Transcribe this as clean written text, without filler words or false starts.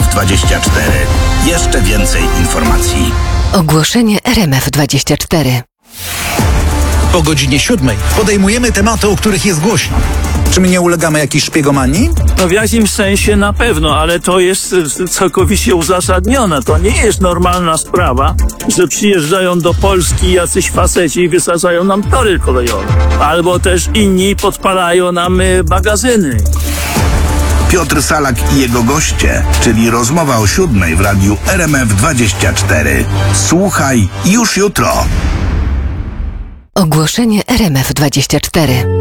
RMF24. Jeszcze więcej informacji. Ogłoszenie RMF24. Po godzinie 7 podejmujemy tematy, o których jest głośno. Czy my nie ulegamy jakiejś szpiegomanii? No w jakimś sensie na pewno, ale to jest całkowicie uzasadnione. To nie jest normalna sprawa, że przyjeżdżają do Polski jacyś faceci i wysadzają nam tory kolejowe. Albo też inni podpalają nam magazyny. Piotr Salak i jego goście, czyli rozmowa o 7 w radiu RMF24. Słuchaj już jutro. Ogłoszenie RMF24.